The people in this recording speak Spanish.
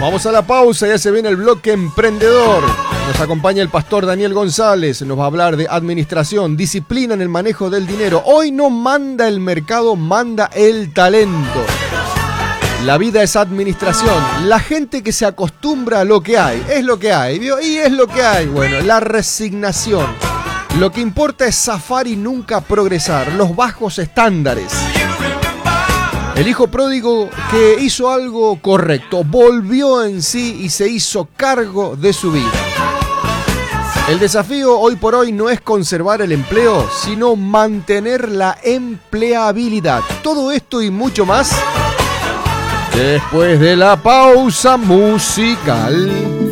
Vamos a la pausa, ya se viene el bloque emprendedor. Nos acompaña el pastor Daniel González, nos va a hablar de administración, disciplina en el manejo del dinero. Hoy no manda el mercado, manda el talento. La vida es administración. La gente que se acostumbra a lo que hay, es lo que hay, ¿vio? Y es lo que hay. Bueno, la resignación. Lo que importa es zafar y nunca progresar, los bajos estándares. El hijo pródigo que hizo algo correcto, volvió en sí y se hizo cargo de su vida. El desafío hoy por hoy no es conservar el empleo, sino mantener la empleabilidad. Todo esto y mucho más después de la pausa musical.